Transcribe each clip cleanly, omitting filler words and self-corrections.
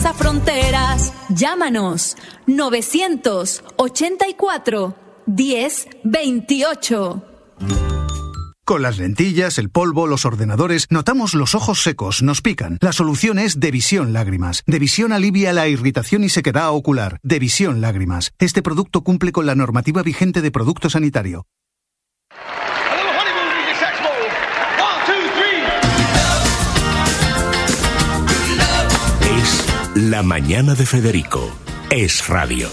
traspasa fronteras. Llámanos 984 1028. Con las lentillas, el polvo, los ordenadores, notamos los ojos secos, nos pican. La solución es Devisión Lágrimas. Devisión alivia la irritación y sequedad ocular. Devisión Lágrimas. Este producto cumple con la normativa vigente de producto sanitario. Es La Mañana de Federico. Es radio.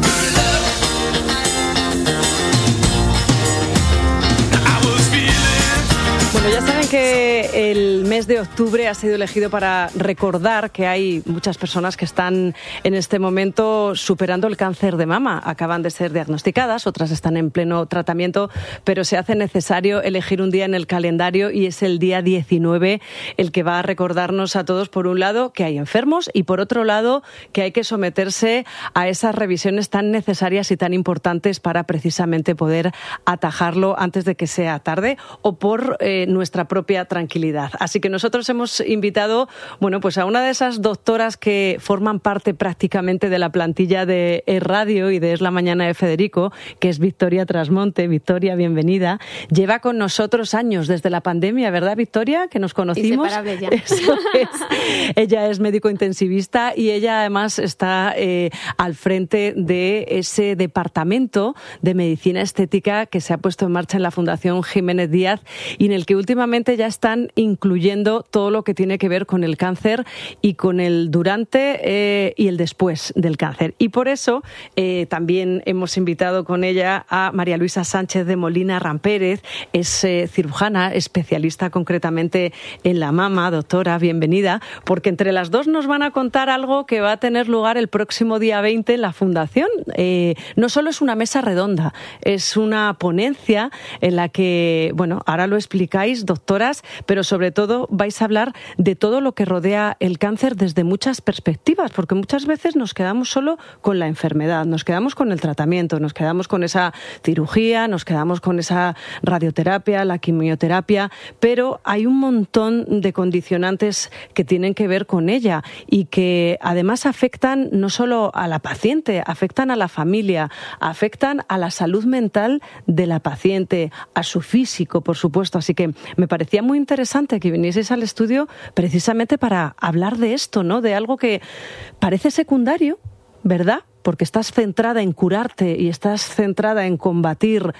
Bueno, ya saben que el mes de octubre ha sido elegido para recordar que hay muchas personas que están en este momento superando el cáncer de mama. Acaban de ser diagnosticadas, otras están en pleno tratamiento, pero se hace necesario elegir un día en el calendario y es el día 19 el que va a recordarnos a todos, por un lado, que hay enfermos y por otro lado, que hay que someterse a esas revisiones tan necesarias y tan importantes para precisamente poder atajarlo antes de que sea tarde o por nuestra propia tranquilidad. Así que nosotros hemos invitado, bueno, pues a una de esas doctoras que forman parte prácticamente de la plantilla de Radio y de Es la Mañana de Federico, que es Victoria Trasmonte. Victoria, bienvenida. Lleva con nosotros años desde la pandemia, ¿verdad, Victoria? Que nos conocimos. Inseparable ya. Eso es. Ella es médico intensivista y ella además está al frente de ese departamento de medicina estética que se ha puesto en marcha en la Fundación Jiménez Díaz y en el que últimamente ya están incluyendo todo lo que tiene que ver con el cáncer y con el durante y el después del cáncer. Y por eso también hemos invitado con ella a María Luisa Sánchez de Molina Rampérez. Es cirujana, especialista concretamente en la mama. Doctora, bienvenida, porque entre las dos nos van a contar algo que va a tener lugar el próximo día 20 en la Fundación. No solo es una mesa redonda, es una ponencia en la que, bueno, ahora lo explicáis, doctoras, pero sobre todo vais a hablar de todo lo que rodea el cáncer desde muchas perspectivas, porque muchas veces nos quedamos solo con la enfermedad, nos quedamos con el tratamiento, nos quedamos con esa cirugía, nos quedamos con esa radioterapia, la quimioterapia, pero hay un montón de condicionantes que tienen que ver con ella y que además afectan no solo a la paciente, afectan a la familia, afectan a la salud mental de la paciente, a su físico, por supuesto. Así que me parecía muy interesante que vinieseis al estudio precisamente para hablar de esto, ¿no? De algo que parece secundario, ¿verdad? Porque estás centrada en curarte y estás centrada en combatir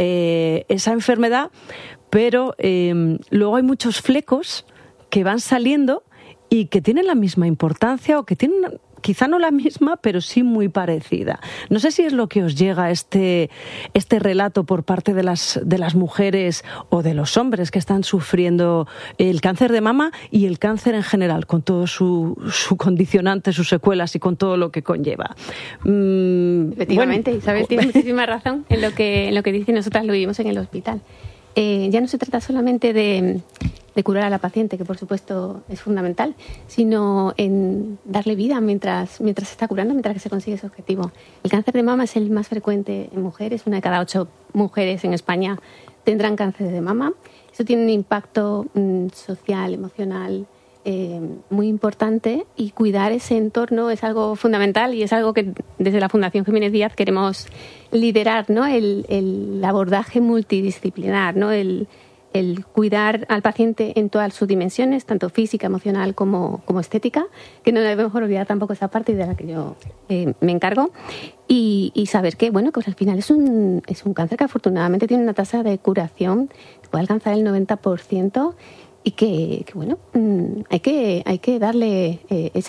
esa enfermedad, pero luego hay muchos flecos que van saliendo y que tienen la misma importancia o que tienen quizá no la misma, pero sí muy parecida. No sé si es lo que os llega este relato por parte de las mujeres o de los hombres que están sufriendo el cáncer de mama y el cáncer en general, con todo su condicionante, sus secuelas y con todo lo que conlleva. Efectivamente, bueno, Isabel tiene muchísima razón en lo que dice. Nosotras lo vivimos en el hospital. Ya no se trata solamente de curar a la paciente, que por supuesto es fundamental, sino en darle vida mientras se está curando, mientras que se consigue ese objetivo. El cáncer de mama es el más frecuente en mujeres. 1 de cada 8 mujeres en España tendrán cáncer de mama. Eso tiene un impacto social, emocional, muy importante, y cuidar ese entorno es algo fundamental y es algo que desde la Fundación Jiménez Díaz queremos liderar, ¿no? El abordaje multidisciplinar, ¿no? El cuidar al paciente en todas sus dimensiones, tanto física, emocional como estética, que no debemos olvidar tampoco esa parte de la que yo me encargo, y saber que, bueno, pues al final es un cáncer que afortunadamente tiene una tasa de curación que puede alcanzar el 90%, y que bueno, hay que darle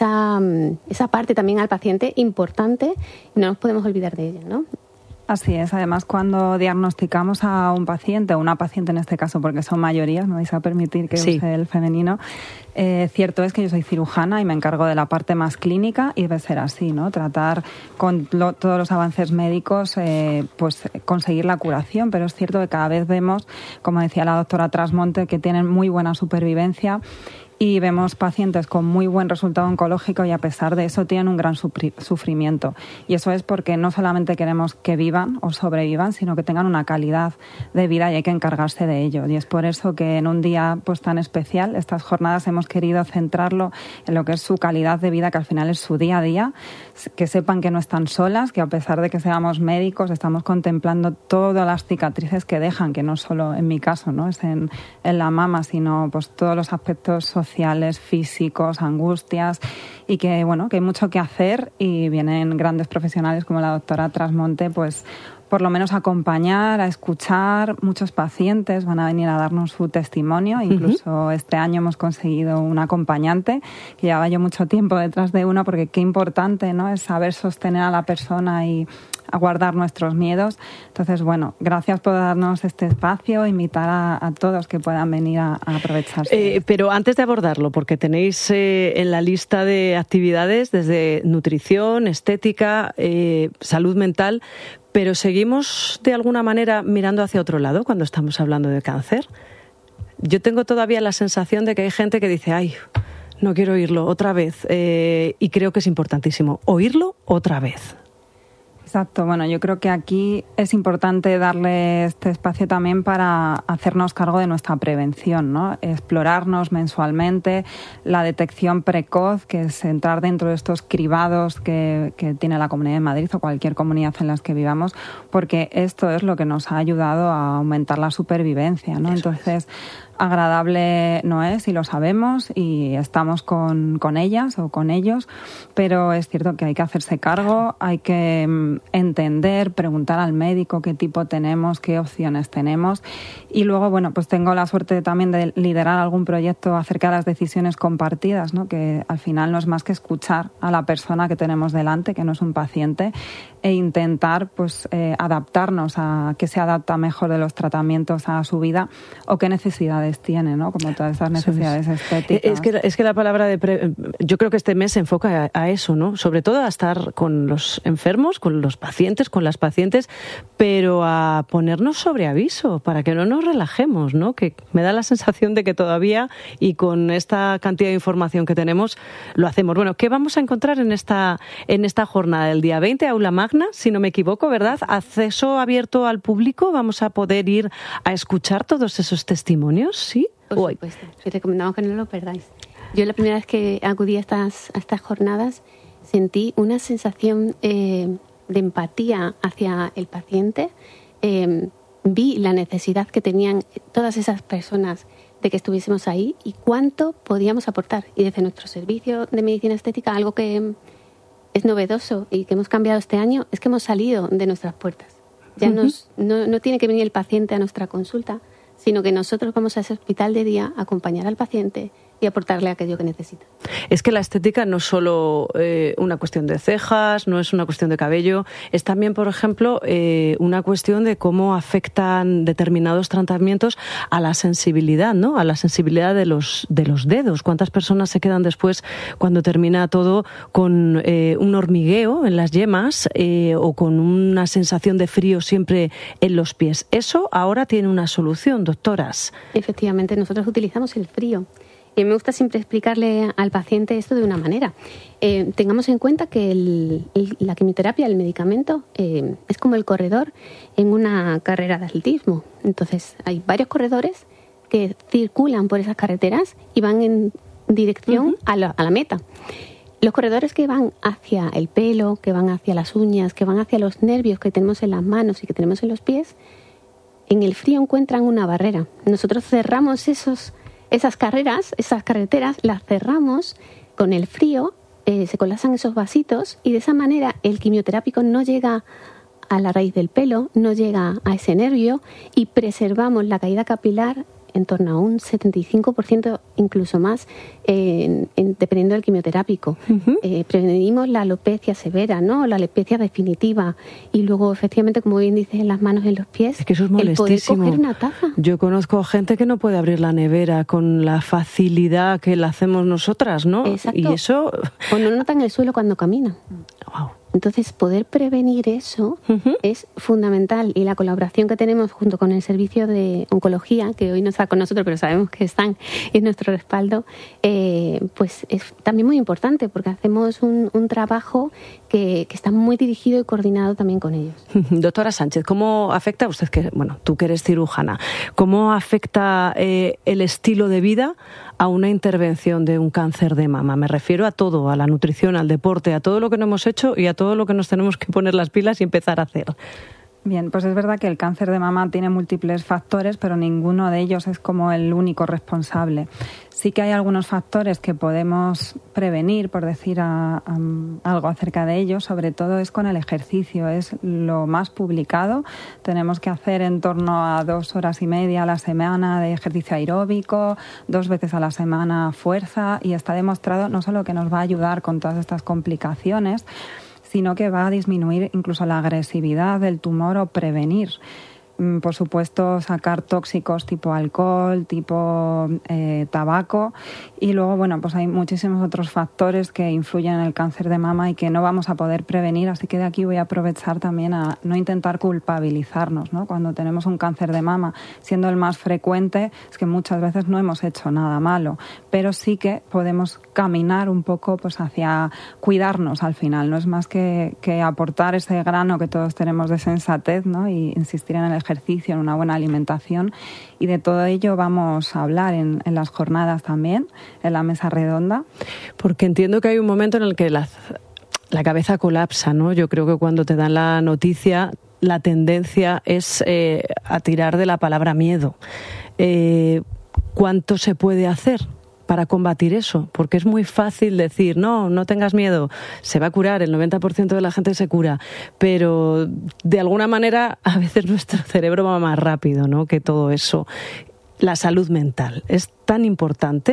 esa parte también al paciente importante, y no nos podemos olvidar de ella, ¿no? Así es. Además, cuando diagnosticamos a un paciente, o una paciente en este caso, porque son mayorías, me vais a permitir que use el femenino, cierto es que yo soy cirujana y me encargo de la parte más clínica, y debe ser así, ¿no? Tratar con todos los avances médicos, pues conseguir la curación, pero es cierto que cada vez vemos, como decía la doctora Trasmonte, que tienen muy buena supervivencia y vemos pacientes con muy buen resultado oncológico y a pesar de eso tienen un gran sufrimiento. Y eso es porque no solamente queremos que vivan o sobrevivan, sino que tengan una calidad de vida y hay que encargarse de ello. Y es por eso que en un día pues tan especial, estas jornadas hemos querido centrarlo en lo que es su calidad de vida, que al final es su día a día, que sepan que no están solas, que a pesar de que seamos médicos, estamos contemplando todas las cicatrices que dejan, que no solo en mi caso, ¿no? Es en la mama, sino pues todos los aspectos sociales, físicos, angustias, y que bueno, que hay mucho que hacer y vienen grandes profesionales como la doctora Trasmonte, pues por lo menos acompañar, a escuchar. Muchos pacientes van a venir a darnos su testimonio. Incluso este año hemos conseguido un acompañante, que llevaba yo mucho tiempo detrás de uno, porque qué importante, ¿no?, es saber sostener a la persona y aguardar nuestros miedos. Entonces, bueno, gracias por darnos este espacio, invitar a todos que puedan venir a aprovecharse. Pero antes de abordarlo, porque tenéis en la lista de actividades desde nutrición, estética, salud mental, pero seguimos de alguna manera mirando hacia otro lado cuando estamos hablando de cáncer. Yo tengo todavía la sensación de que hay gente que dice, ay, no quiero oírlo otra vez, y creo que es importantísimo oírlo otra vez. Exacto. Bueno, yo creo que aquí es importante darle este espacio también para hacernos cargo de nuestra prevención, ¿no? Explorarnos mensualmente, la detección precoz, que es entrar dentro de estos cribados que tiene la Comunidad de Madrid o cualquier comunidad en las que vivamos, porque esto es lo que nos ha ayudado a aumentar la supervivencia, ¿no? Entonces, agradable no es, y lo sabemos, y estamos con ellas o con ellos, pero es cierto que hay que hacerse cargo, hay que entender, preguntar al médico qué tipo tenemos, qué opciones tenemos, y luego, bueno, pues tengo la suerte también de liderar algún proyecto acerca de las decisiones compartidas, ¿no?, que al final no es más que escuchar a la persona que tenemos delante, que no es un paciente, e intentar pues adaptarnos a qué se adapta mejor de los tratamientos a su vida o qué necesidades tiene, ¿no? Como todas esas necesidades estéticas. Es que la palabra yo creo que este mes se enfoca a eso, ¿no? Sobre todo a estar con los enfermos, con los pacientes, con las pacientes, pero a ponernos sobre aviso para que no nos relajemos, ¿no? Que me da la sensación de que todavía, y con esta cantidad de información que tenemos, lo hacemos. Bueno, ¿qué vamos a encontrar en esta jornada del día 20? Aula Magna, si no me equivoco, ¿verdad? Acceso abierto al público, vamos a poder ir a escuchar todos esos testimonios, ¿sí? Por supuesto, y recomendamos que no lo perdáis. Yo la primera vez que acudí a estas jornadas sentí una sensación de empatía hacia el paciente. Vi la necesidad que tenían todas esas personas de que estuviésemos ahí y cuánto podíamos aportar. Y desde nuestro servicio de medicina estética, algo que es novedoso y que hemos cambiado este año, es que hemos salido de nuestras puertas. Ya no tiene que venir el paciente a nuestra consulta, sino que nosotros vamos a ese hospital de día a acompañar al paciente y aportarle aquello que necesita. Es que la estética no es solo una cuestión de cejas, no es una cuestión de cabello, es también, por ejemplo, una cuestión de cómo afectan determinados tratamientos a la sensibilidad, ¿no? A la sensibilidad de los dedos. ¿Cuántas personas se quedan después, cuando termina todo, con un hormigueo en las yemas o con una sensación de frío siempre en los pies? Eso ahora tiene una solución, doctoras. Efectivamente, nosotros utilizamos el frío. Y me gusta siempre explicarle al paciente esto de una manera. Tengamos en cuenta que la quimioterapia, el medicamento, es como el corredor en una carrera de atletismo. Entonces, hay varios corredores que circulan por esas carreteras y van en dirección a la meta. Los corredores que van hacia el pelo, que van hacia las uñas, que van hacia los nervios que tenemos en las manos y que tenemos en los pies, en el frío encuentran una barrera. Nosotros cerramos esas carreteras, las cerramos con el frío, se colapsan esos vasitos y de esa manera el quimioterápico no llega a la raíz del pelo, no llega a ese nervio y preservamos la caída capilar en torno a un 75%, incluso más, dependiendo del quimioterápico. Prevenimos la alopecia severa, ¿no? La alopecia definitiva. Y luego, efectivamente, como bien dices, en las manos y en los pies, es que eso es molestísimo. El poder coger una taza. Yo conozco gente que no puede abrir la nevera con la facilidad que la hacemos nosotras, ¿no? Exacto. Y eso... O no notan el suelo cuando caminan. Wow. Entonces, poder prevenir eso es fundamental, y la colaboración que tenemos junto con el Servicio de Oncología, que hoy no está con nosotros, pero sabemos que están en nuestro respaldo, pues es también muy importante, porque hacemos un trabajo que está muy dirigido y coordinado también con ellos. Doctora Sánchez, ¿cómo afecta usted, tú que eres cirujana, cómo afecta el estilo de vida a una intervención de un cáncer de mama? Me refiero a todo, a la nutrición, al deporte, a todo lo que no hemos hecho y a todo lo que nos tenemos que poner las pilas y empezar a hacer. Bien, pues es verdad que el cáncer de mama tiene múltiples factores, pero ninguno de ellos es como el único responsable. Sí que hay algunos factores que podemos prevenir, por decir algo acerca de ellos, sobre todo es con el ejercicio, es lo más publicado. Tenemos que hacer en torno a 2 horas y media a la semana de ejercicio aeróbico, 2 veces a la semana fuerza, y está demostrado no solo que nos va a ayudar con todas estas complicaciones, sino que va a disminuir incluso la agresividad del tumor o prevenir. Por supuesto, sacar tóxicos tipo alcohol, tipo tabaco, y luego, bueno, pues hay muchísimos otros factores que influyen en el cáncer de mama y que no vamos a poder prevenir, así que de aquí voy a aprovechar también a no intentar culpabilizarnos, ¿no? Cuando tenemos un cáncer de mama, siendo el más frecuente, es que muchas veces no hemos hecho nada malo, pero sí que podemos caminar un poco pues hacia cuidarnos al final, no es más que aportar ese grano que todos tenemos de sensatez, ¿no? Y insistir en el ejercicio, en una buena alimentación, y de todo ello vamos a hablar en las jornadas también, en la mesa redonda. Porque entiendo que hay un momento en el que la cabeza colapsa, ¿no? Yo creo que cuando te dan la noticia, la tendencia es a tirar de la palabra miedo. ¿Cuánto se puede hacer para combatir eso? Porque es muy fácil decir, no tengas miedo, se va a curar, el 90% de la gente se cura, pero de alguna manera a veces nuestro cerebro va más rápido, ¿no?, que todo eso. La salud mental es tan importante.